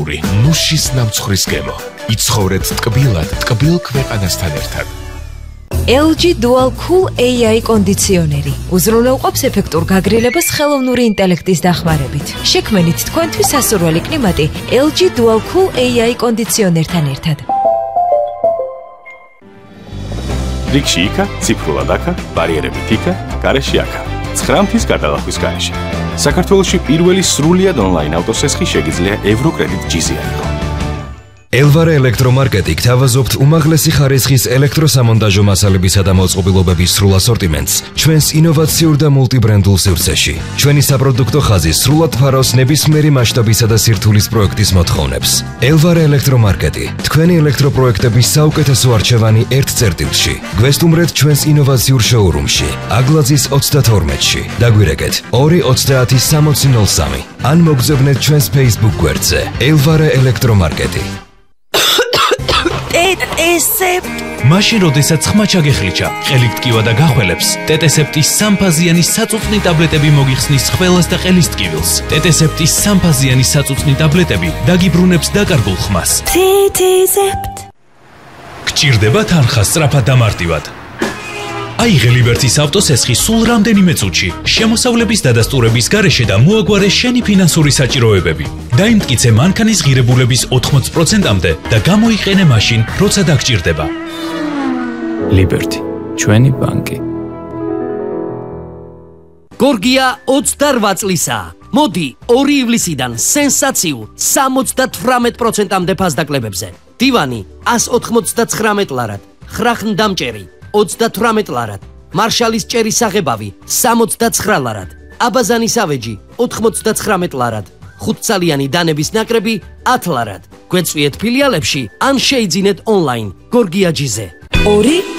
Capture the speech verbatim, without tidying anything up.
ოპტიმალური ნუშის ნამცხვრის გემო. იცხოვრეთ ტკბილად, ტკბილ ქვეყანასთან ერთად. ელ ჯი Dual Cool ეი აი კონდიციონერი უზრუნველყოფს ეფექტურ გაგრილებას ხელოვნური ინტელექტის დახმარებით. შექმნით თქვენთვის სასურველი კლიმატი ელ ჯი Dual Cool ეი აი კონდიციონერთან ერთად. რიგში იქა, ციფრულად აქა, ბარიერებით იქა, გარეშე აქა. ცხრა მთის გადალახვის გარეშე. საქართველოში პირველი სრულიად ონლაინ ავტოსესხი შეგიძლია ევროკრედიტ ჯიზი აიღო. ელვარე ელექტრომარკეტი გთავაზობთ უმაღლესი ხარისხის ელექტროსამონტაჟო მასალებისა და მოწყობილობების სრულ ასორტიმენტს ჩვენს ინოვაციურ და მულტიბრენდულ სივრცეში. ჩვენი საპროდუქტო ხაზი სრულად ფარავს ნებისმიერი მასშტაბისა და სირთულის პროექტის მოთხოვნებს. ელვარე ელექტრომარკეტი, თქვენი ელექტროპროექტების საუკეთესო არჩევანი ერთ წერტილში. გვესტუმრეთ ჩვენს ინოვაციურ შოურუმში, აგლაძის ოცდათორმეტში. დაგვირეკეთ ორი ოცდაათი სამოცი ნოლ სამი. ან მოგზავნეთ ჩვენს Facebook გვერდზე ელვარე ელექტრომარკეტი. ტეტესეპტ მაშინ როდესაც ხმა ჩაგეხლიჩა, ყელით ტკივა და გახველებს, ტეტესეპტის სამფაზიანი საწუწნი ტაბლეტები მოგიხსნის ხველას და ყელის ტკივილს. ტეტესეპტის სამფაზიანი საწუწნი ტაბლეტები დაგიბრუნებს დაკარგულ ხმას. ტეტესეპტ გჭირდება თანხა სწრაფად და მარტივად. აიღე ლიბერტის ავტოსესხი სულ რამდენიმე წუთში, შემოსავლების დადასტურების გარეშე და მოაგვარე შენი ფინანსური საჭიროებები. დაიმტკიცე მანქანის ღირებულების ოთხმოცი პროცენტამდე და გამოიყენე მაშინ, როცა დაგჭირდება. ლიბერტი, ჩვენი ბანკი. გორგია ოცდარვა წლისაა. მოდი, ორი ივლისიდან სენსაციულ სამოცდათვრამეტ პროცენტამდე ფასდაკლებებზე. დივანი ას ოთხმოცდაცხრამეტ ლარად, ხრახნდამჭერი ოცდათვრამეტ ლარად, მარშალის ჭერის საღებავი სამოცდაცხრა ლარად, აბაზანის ავეჯი ოთხმოცდაცხრამეტ ლარად, ხუთწლიანი დანების ნაკრები ათი ლარად. გვეწვიეთ ფილიალებში ან შეიძინეთ ონლაინ გორგია ჯიზე. ორი